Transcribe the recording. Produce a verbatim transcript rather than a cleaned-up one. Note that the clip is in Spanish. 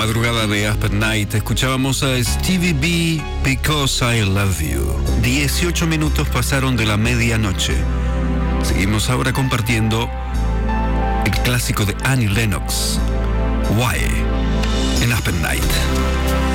madrugada de Aspen Night escuchábamos a Stevie B, Because I Love You. dieciocho minutos pasaron de la medianoche. Seguimos ahora compartiendo el clásico de Annie Lennox, Why, en Aspen Night.